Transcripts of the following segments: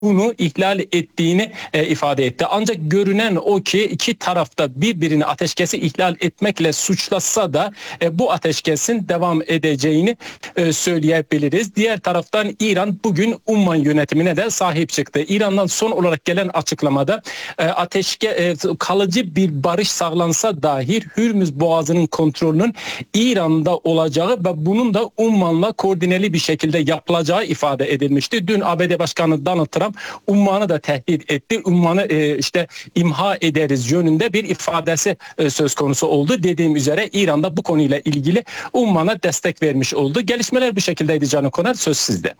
bunu ihlal ettiğini ifade etti. Ancak görünen o ki iki tarafta birbirini ateşkesi ihlal etmekle suçlasa da bu ateşkesin devam edeceğini söyleyebiliriz. Diğer taraftan İran bugün Umman yönetimine de sahip çıktı. İran'dan son olarak gelen açıklamada kalıcı bir barış sağlansa dahi Hürmüz Boğazı'nın kontrolünün İran'da olacağı ve bunun da Umman'la koordineli bir şekilde yapılacağı ifade edilmişti. Dün ABD Başkanı Donald Trump Umman'ı da tehdit etti. Umman'ı imha ederiz yönünde bir ifadesi söz konusu oldu. Dediğim üzere İran'da bu konuyla ilgili Umman'a destek vermiş oldu. Gelişmeler bu şekildeydi Can Konar. Söz sizde.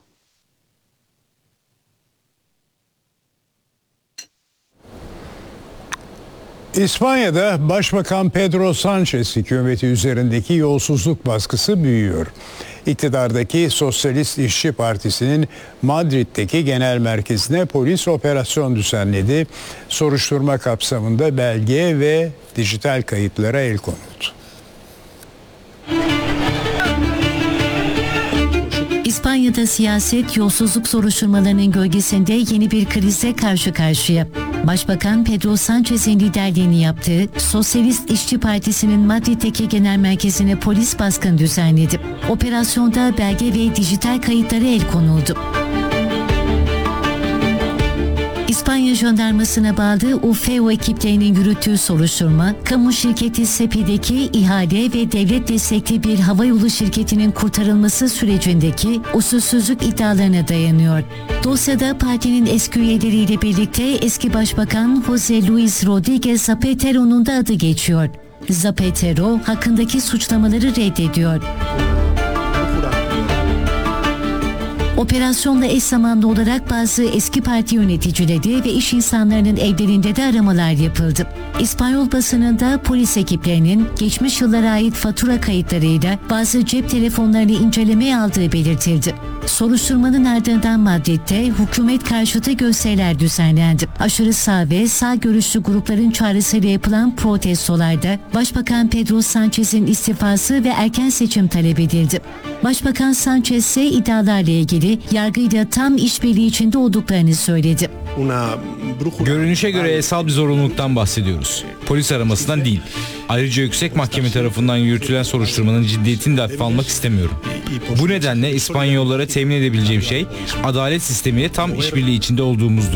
İspanya'da Başbakan Pedro Sánchez hükümeti üzerindeki yolsuzluk baskısı büyüyor. İktidardaki Sosyalist İşçi Partisi'nin Madrid'deki genel merkezine polis operasyon düzenledi. Soruşturma kapsamında belge ve dijital kayıtlara el konuldu. İspanya'da siyaset yolsuzluk soruşturmalarının gölgesinde yeni bir krizle karşı karşıya. Başbakan Pedro Sánchez'in liderliğini yaptığı Sosyalist İşçi Partisi'nin Madrid'deki genel merkezine polis baskını düzenledi. Operasyonda belge ve dijital kayıtlara el konuldu. İspanya jandarmasına bağlı UFEO ekiplerinin yürüttüğü soruşturma, kamu şirketi SEPI'deki ihale ve devlet destekli bir havayolu şirketinin kurtarılması sürecindeki usulsüzlük iddialarına dayanıyor. Dosyada partinin eski üyeleriyle birlikte eski başbakan José Luis Rodríguez Zapatero'nun da adı geçiyor. Zapatero hakkındaki suçlamaları reddediyor. Operasyonla eş zamanlı olarak bazı eski parti yöneticileri ve iş insanlarının evlerinde de aramalar yapıldı. İspanyol basınında polis ekiplerinin geçmiş yıllara ait fatura kayıtlarıyla bazı cep telefonlarını incelemeye aldığı belirtildi. Soruşturmanın ardından Madrid'de hükümet karşıtı gösteriler düzenlendi. Aşırı sağ ve sağ görüşlü grupların çağrısıyla yapılan protestolarda Başbakan Pedro Sánchez'in istifası ve erken seçim talep edildi. Başbakan Sánchez ise iddialarla ilgili yargıyla tam işbirliği içinde olduklarını söyledi. Görünüşe göre yasal bir zorunluluktan bahsediyoruz. Polis aramasından değil. Ayrıca yüksek mahkeme tarafından yürütülen soruşturmanın ciddiyetini de hafife almak istemiyorum. Bu nedenle İspanyollara temin edebileceğim şey adalet sistemiyle tam işbirliği içinde olduğumuzdur.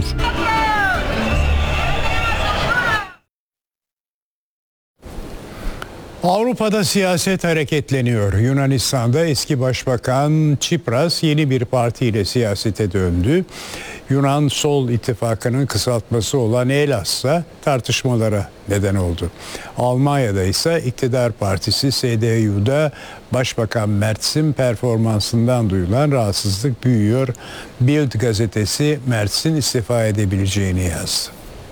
Avrupa'da siyaset hareketleniyor. Yunanistan'da eski başbakan Tsipras yeni bir partiyle siyasete döndü. Yunan Sol İttifakı'nın kısaltması olan ELAS'la tartışmalara neden oldu. Almanya'da ise iktidar partisi CDU'da Başbakan Merz'in performansından duyulan rahatsızlık büyüyor. Bild gazetesi Merz'in istifa edebileceğini yazdı.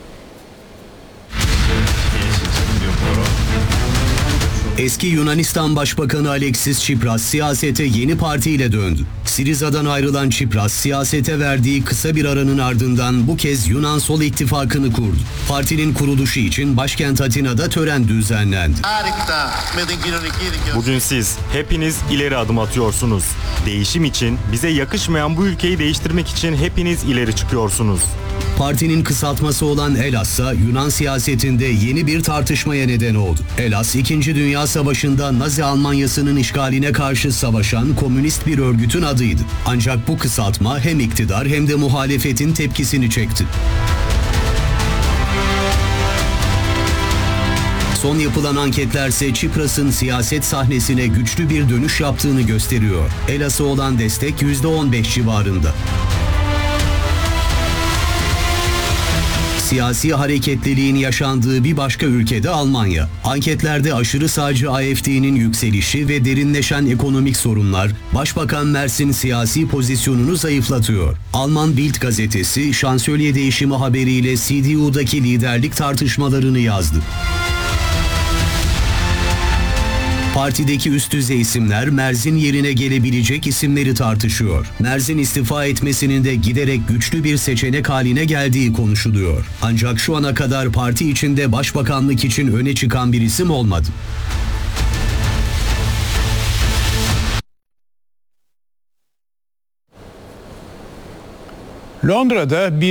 Eski Yunanistan Başbakanı Alexis Tsipras siyasete yeni partiyle döndü. Siriza'dan ayrılan Tsipras siyasete verdiği kısa bir aranın ardından bu kez Yunan Sol İttifakı'nı kurdu. Partinin kuruluşu için başkent Atina'da tören düzenlendi. Bugün siz hepiniz ileri adım atıyorsunuz. Değişim için, bize yakışmayan bu ülkeyi değiştirmek için hepiniz ileri çıkıyorsunuz. Partinin kısaltması olan ELAS Yunan siyasetinde yeni bir tartışmaya neden oldu. ELAS, 2. Dünya Savaşı'nda Nazi Almanyası'nın işgaline karşı savaşan komünist bir örgütün adıydı. Ancak bu kısaltma hem iktidar hem de muhalefetin tepkisini çekti. Son yapılan anketlerse Tsipras'ın siyaset sahnesine güçlü bir dönüş yaptığını gösteriyor. ELAS'a olan destek %15 civarında. Siyasi hareketliliğin yaşandığı bir başka ülkede Almanya. Anketlerde aşırı sağcı AfD'nin yükselişi ve derinleşen ekonomik sorunlar Başbakan Merz'in siyasi pozisyonunu zayıflatıyor. Alman Bild gazetesi şansölye değişimi haberiyle CDU'daki liderlik tartışmalarını yazdı. Partideki üst düzey isimler Merz'in yerine gelebilecek isimleri tartışıyor. Merz'in istifa etmesinin de giderek güçlü bir seçenek haline geldiği konuşuluyor. Ancak şu ana kadar parti içinde başbakanlık için öne çıkan bir isim olmadı. Londra'da bir